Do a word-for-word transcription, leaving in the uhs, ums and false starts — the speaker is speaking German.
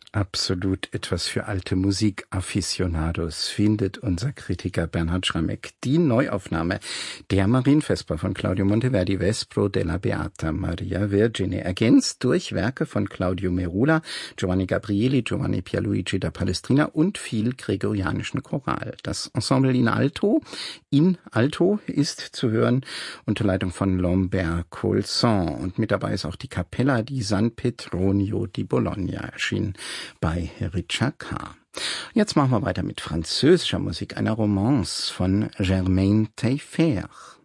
Absolut etwas für alte Musik-Afficionados, findet unser Kritiker Bernhard Schrammeck. Die Neuaufnahme der Marienvesper von Claudio Monteverdi, Vespro della Beata Maria Vergine, ergänzt durch Werke von Claudio Merula, Giovanni Gabrieli, Giovanni Pierluigi da Palestrina und viel gregorianischen Choral. Das Ensemble in Alto, in Alto ist zu hören unter Leitung von Lambert Colson, und mit dabei ist auch die Cappella di San Petronio di Bologna, erschienen bei Richard K. Jetzt machen wir weiter mit französischer Musik, einer Romance von Germaine Taillefer.